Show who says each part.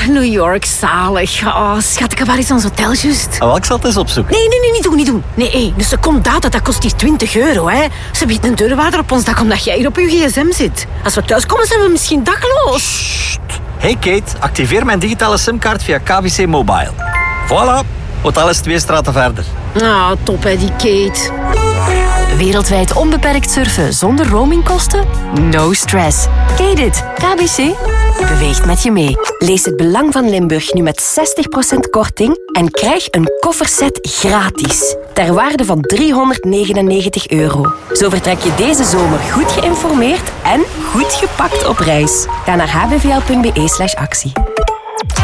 Speaker 1: New York, zalig. Oh, schat, waar is ons hotel juist?
Speaker 2: Ik zal het eens opzoeken.
Speaker 1: Nee, niet doen. Nee, een seconde data, dat kost hier €20, hè. Ze biedt een deurwaarder op ons dak omdat jij hier op je gsm zit. Als we thuiskomen, zijn we misschien dakloos.
Speaker 2: Hey Kate, activeer mijn digitale simkaart via KBC Mobile. Voilà, hotel is 2 straten verder.
Speaker 1: Ah, top hè, die Kate.
Speaker 3: Wereldwijd onbeperkt surfen zonder roamingkosten? No stress. Kate it. KBC beweegt met je mee. Lees Het Belang van Limburg nu met 60% korting en krijg een kofferset gratis. Ter waarde van €399. Zo vertrek je deze zomer goed geïnformeerd en goed gepakt op reis. Ga naar hbvl.be/actie.